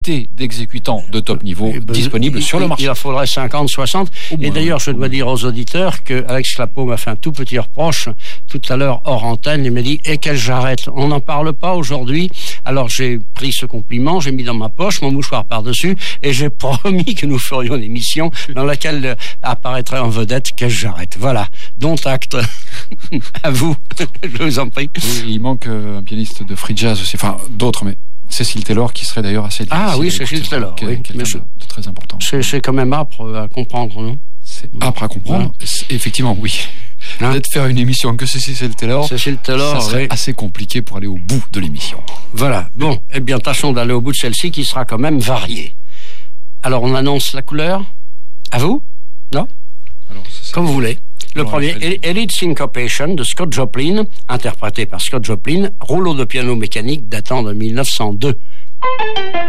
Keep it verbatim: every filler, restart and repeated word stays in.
d'exécutants de top niveau ben, disponibles il, sur le marché. Il en faudrait cinquante, soixante. Et d'ailleurs, je dois dire aux auditeurs que Alex Clapeau m'a fait un tout petit reproche tout à l'heure hors antenne. Il m'a dit, et qu'elle j'arrête. On n'en parle pas aujourd'hui. Alors j'ai pris ce compliment, j'ai mis dans ma poche mon mouchoir par-dessus et j'ai promis que nous ferions une émission dans laquelle apparaîtrait en vedette qu'elle j'arrête. Voilà. Dont acte. À vous. Je vous en prie. Oui, il manque un pianiste de free jazz aussi. Enfin, d'autres, mais Cécile Taylor qui serait d'ailleurs assez difficile. Ah oui, Cécile Taylor, oui. Quelqu'un de, de très important. C'est, c'est quand même âpre à comprendre, non? C'est âpre à comprendre. Ouais. Effectivement, oui. Hein? Peut-être faire une émission que Cécile Taylor, Cécile Taylor, ça serait oui. assez compliqué pour aller au bout de l'émission. Voilà. Bon, eh bien, tâchons d'aller au bout de celle-ci qui sera quand même variée. Alors, on annonce la couleur. À vous? Non? Alors, comme vous voulez. Le premier, Elite Syncopation de Scott Joplin, interprété par Scott Joplin, rouleau de piano mécanique datant de mille neuf cent deux.